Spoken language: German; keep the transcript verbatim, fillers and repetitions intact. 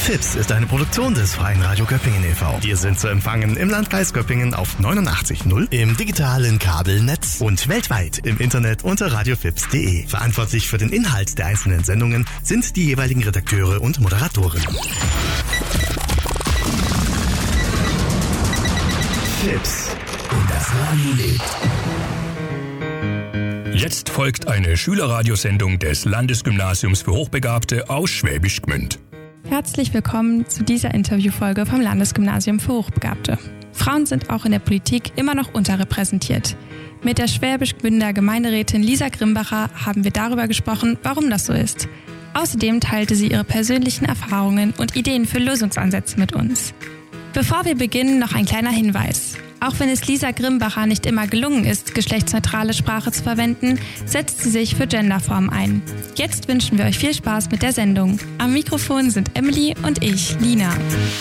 Fips ist eine Produktion des Freien Radio Göppingen e V Wir sind zu empfangen im Landkreis Göppingen auf neunundachtzig Komma null, im digitalen Kabelnetz und weltweit im Internet unter radiofips punkt de. Verantwortlich für den Inhalt der einzelnen Sendungen sind die jeweiligen Redakteure und Moderatoren. Fips. Und das Radio lebt. Jetzt folgt eine Schülerradiosendung des Landesgymnasiums für Hochbegabte aus Schwäbisch Gmünd. Herzlich willkommen zu dieser Interviewfolge vom Landesgymnasium für Hochbegabte. Frauen sind auch in der Politik immer noch unterrepräsentiert. Mit der Schwäbisch Gmünder Gemeinderätin Lisa Grimbacher haben wir darüber gesprochen, warum das so ist. Außerdem teilte sie ihre persönlichen Erfahrungen und Ideen für Lösungsansätze mit uns. Bevor wir beginnen, noch ein kleiner Hinweis. Auch wenn es Lisa Grimbacher nicht immer gelungen ist, geschlechtsneutrale Sprache zu verwenden, setzt sie sich für Genderform ein. Jetzt wünschen wir euch viel Spaß mit der Sendung. Am Mikrofon sind Emily und ich, Lina.